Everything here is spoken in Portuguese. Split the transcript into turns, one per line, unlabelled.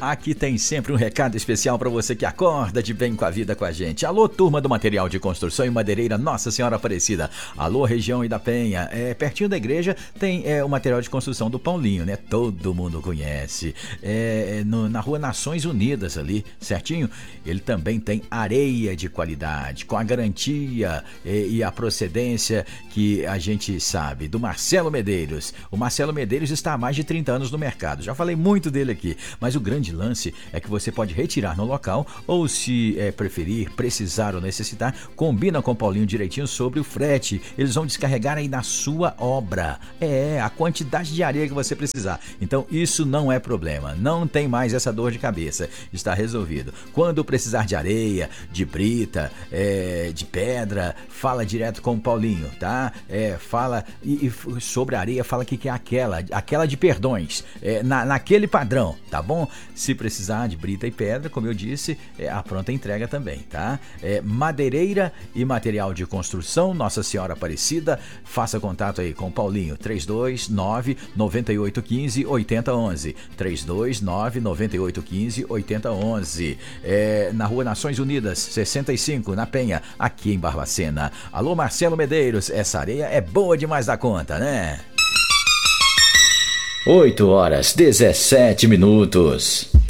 Aqui tem sempre um recado especial para você que acorda de bem com a vida com a gente. Alô, turma do material de construção e madeireira Nossa Senhora Aparecida. Alô, região da Penha. Pertinho da igreja tem o material de construção do Paulinho, né? Todo mundo conhece. Na rua Nações Unidas ali, certinho? Ele também tem areia de qualidade, com a garantia e a procedência que a gente sabe, do Marcelo Medeiros. O Marcelo Medeiros está há mais de 30 anos no mercado. Já falei muito dele aqui, mas o grande lance é que você pode retirar no local ou, se preferir, precisar ou necessitar, combina com o Paulinho direitinho sobre o frete. Eles vão descarregar aí na sua obra a quantidade de areia que você precisar. Então isso não é problema, não tem mais essa dor de cabeça, está resolvido. Quando precisar de areia, de brita, de pedra, fala direto com o Paulinho, tá? Fala e sobre a areia, fala que é aquela de Perdões, naquele padrão, tá bom? Se precisar de brita e pedra, como eu disse, a pronta entrega também, tá? Madeireira e material de construção Nossa Senhora Aparecida. Faça contato aí com o Paulinho, 329-9815-8011, 329-9815-8011, na rua Nações Unidas 65, na Penha, aqui em Barbacena. Alô, Marcelo Medeiros, essa areia é boa demais da conta, né? 8 horas 17 minutos.